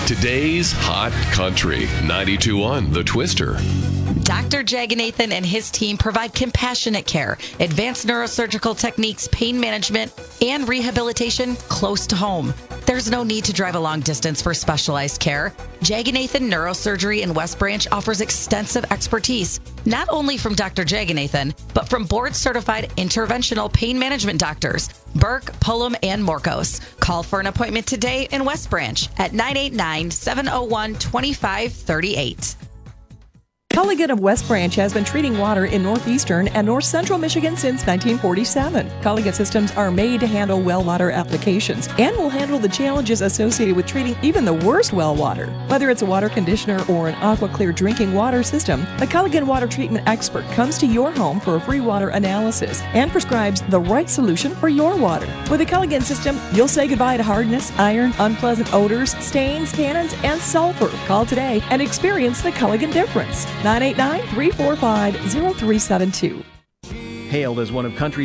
Today's Hot Country, 92.1 The Twister. Dr. Jaganathan and his team provide compassionate care, advanced neurosurgical techniques, pain management, and rehabilitation close to home. There's no need to drive a long distance for specialized care. Jaganathan Neurosurgery in West Branch offers extensive expertise, not only from Dr. Jaganathan, but from board-certified interventional pain management doctors, Burke, Pullum, and Morkos. Call for an appointment today in West Branch at 989-701-2538. Culligan of West Branch has been treating water in northeastern and north central Michigan since 1947. Culligan systems are made to handle well water applications and will handle the challenges associated with treating even the worst well water. Whether it's a water conditioner or an AquaClear drinking water system, the Culligan water treatment expert comes to your home for a free water analysis and prescribes the right solution for your water. With a Culligan system, you'll say goodbye to hardness, iron, unpleasant odors, stains, tannins, and sulfur. Call today and experience the Culligan difference. 989-345-0372. Hailed as one of country's